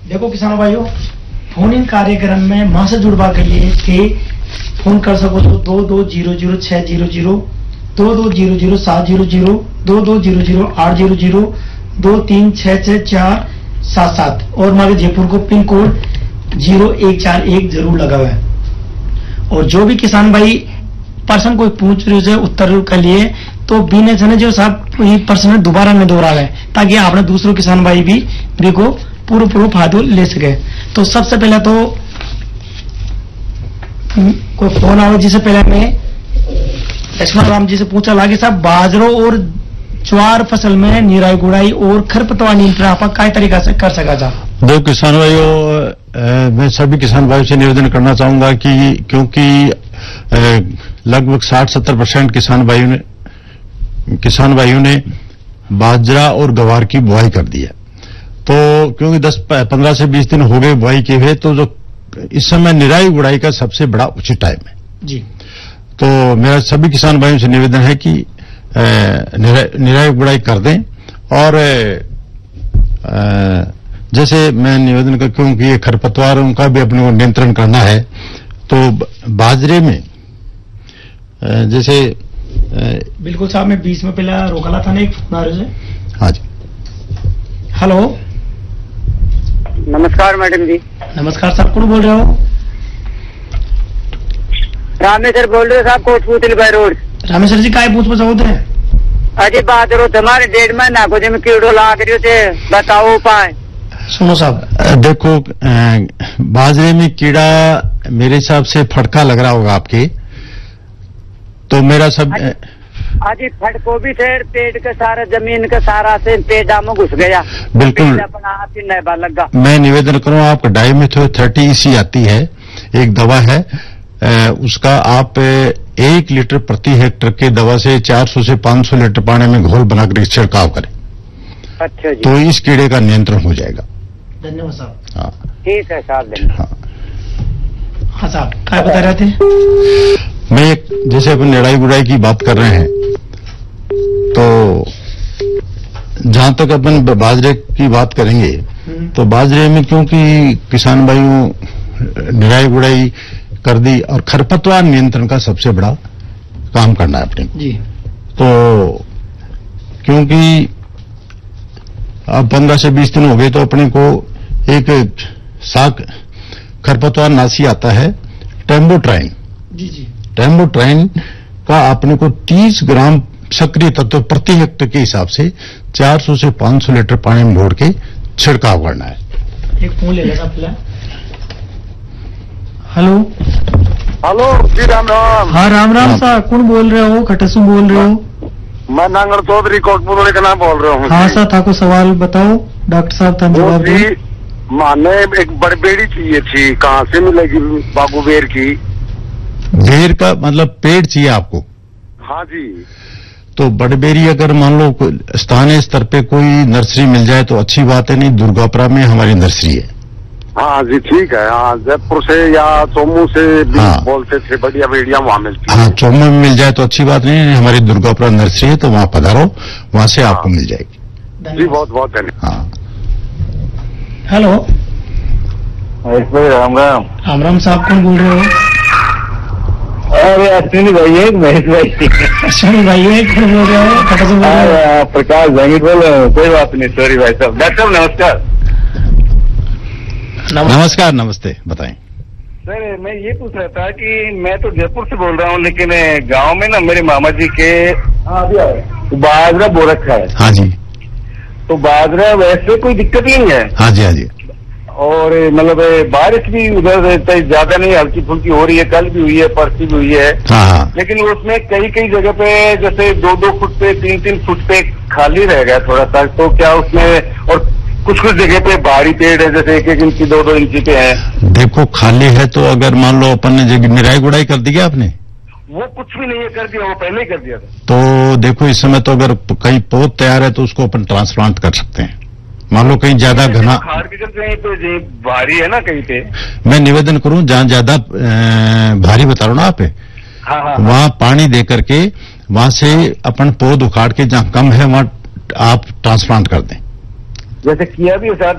देखो किसान भाइयों, फोन इन कार्यक्रम में मां से जुड़वा के लिए के फोन कर सको तो 2200-600, 2200-700, 2200-800, 2366-477 और हमारे जयपुर को पिन कोड 0141 जरूर लगा हुआ है। और जो भी किसान भाई पर्सन कोई पूछ रहे हो उत्तर के लिए तो बीने से जो साहब ये पर्सन दोबारा न दोहरावे ताकि आपने दूसरों किसान भाई भी को पूरा फायदा ले सके। तो सबसे पहले तो कोई फोन आवे जिससे पहले मैं लक्ष्मण राम जी से पूछा लागे साहब बाजरो और ज्वार फसल में निराई गुड़ाई और खरपतवार नियंत्रण आप काय तरीका से कर सका था? दो किसान भाइयों, मैं सभी किसान भाइयों से निवेदन करना चाहूंगा कि क्योंकि लगभग 60-70% किसान भाइयों ने बाजरा और गवार की बुआई कर दी है। तो क्योंकि 15 से 20 दिन हो गए बुआई के हुए, तो जो इस समय निराई गुड़ाई का सबसे बड़ा उचित टाइम है जी। तो मेरा सभी किसान भाइयों से निवेदन है कि निराई गुड़ाई कर दें। और जैसे मैं निवेदन कर क्योंकि ये खरपतवारों का भी अपने को नियंत्रण करना है, तो बाजरे में जैसे बिल्कुल साहब, मैं बीच में पहले रोकला था ना एक फोन से। हाँ जी, हेलो, नमस्कार मैडम जी। नमस्कार साहब, कौन बोल रहे हो? रामेश्वर बोल रहे हो साहब, कोटपुतली बाई रोड। रामेश्वर जी काय पूछ होते हैं? अजी बात रो तुम्हारे 1.5 महीना को जब कीड़ो लाग रहे थे, बताओ उपाय। सुनो साहब, देखो बाजरे में कीड़ा मेरे हिसाब से फटका लग रहा होगा आपके, तो मेरा सब अजी फटको भी थे, पेड़ का सारा जमीन का सारा से पेड़ा में घुस गया। बिल्कुल नैबा लगा। मैं निवेदन करूं, आप डाइमेथो 30 आती है, एक दवा है, उसका आप 1 लीटर प्रति हेक्टर के दवा से 400 से 500 लीटर पानी में घोल बनाकर छिड़काव करें। अच्छा जी। तो इस कीड़े का नियंत्रण हो जाएगा। धन्यवाद साहब। हाँ ठीक है साहब, धन्यवाद। हाँ साहब, क्या बता रहे थे? मैं जैसे अपन निराई गुड़ाई की बात कर रहे हैं, तो जहां तक अपन बाजरे की बात करेंगे, तो बाजरे में क्योंकि किसान भाइयों निराई गुड़ाई कर दी और खरपतवार नियंत्रण का सबसे बड़ा काम करना है अपने जी। तो क्योंकि अब 15 से 20 दिन हो गए, तो अपने को एक साग खरपतवार नाशी आता है टेम्बोट्राइन। जी जी। टेम्बोट्राइन का अपने को 30 ग्राम सक्रिय तत्व प्रति हेक्टर के हिसाब से 400 से 500 लीटर पानी में घोल के छिड़काव करना है। एक फोन ले लेना पहले। हेलो हेलो जी, राम राम। हाँ राम राम साहब, कौन बोल रहे हो? खटसू बोल रहे हो? मैं नांगड़ चौधरी कोटपुतली का नाम बोल रहा हूँ। हाँ सर, था को सवाल बताओ, डॉक्टर साहब था जवाब दे। माने एक बड़ी बेड़ी चाहिए थी, कहाँ से मिलेगी बाबू बेर की? बेर का मतलब पेड़ चाहिए आपको? हाँ जी। तो बड़बेरी अगर मान लो स्थानीय स्तर पे कोई नर्सरी मिल जाए तो अच्छी बात है, नहीं दुर्गापुरा में हमारी नर्सरी है। हाँ जी, ठीक है। हाँ, जयपुर से या चोमू से भी बोलते थे, बढ़िया बेड़िया वहाँ मिलती है। हाँ, चोमू में मिल जाए तो अच्छी बात नहीं है, हमारी दुर्गापुरा नर्सरी है, तो वहाँ पधारो, वहाँ से आपको मिल जाएगी। जी, बहुत बहुत धन्यवाद। हाँ, हेलो, राम राम। राम राम साहब, कौन बोल रहे हो? अरे अश्विनी भाई है, महेश भाई। अश्विनी भाई है, कौन बोल रहे हो? खटसू बोल रहे हो? प्रकाश भाई बोल रहे हो। कोई बात नहीं, सॉरी भाई साहब। डॉक्टर साहब नमस्कार। नमस्कार, नमस्ते, बताएं। सर मैं ये पूछ रहा था कि मैं तो जयपुर से बोल रहा हूँ, लेकिन गांव में ना मेरे मामा जी के बाजरा बो रखा है। हाँ जी। तो बाजरा वैसे कोई दिक्कत ही नहीं है? हाँ जी, हाँ जी। और मतलब बारिश भी उधर ज्यादा नहीं, हल्की फुल्की हो रही है, कल भी हुई है, परसों भी हुई है। हाँ हाँ। लेकिन उसमें कई जगह पे जैसे 2-2 फुट पे 3-3 फुट पे खाली रह गया थोड़ा सा। तो क्या उसमें, और कुछ जगह पे भारी पेड़ है, जैसे 1-1 इंची 2-2 इंची पे है। देखो खाली है तो अगर मान लो अपन ने निराई गुड़ाई कर दी क्या आपने? वो कुछ भी नहीं है, कर दिया, वो पहले ही कर दिया था। तो देखो इस समय तो अगर कहीं पौध तैयार है तो उसको अपन ट्रांसप्लांट कर सकते हैं। मान लो कहीं ज्यादा घना खाद भी करते हैं तो भारी है ना कहीं पे। मैं निवेदन करूं जहां ज्यादा भारी बता रहा हूं ना आप, हाँ, वहां पानी दे करके वहां से अपन पौध उखाड़ के जहां कम है वहां आप ट्रांसप्लांट कर दें। जैसे किया भी है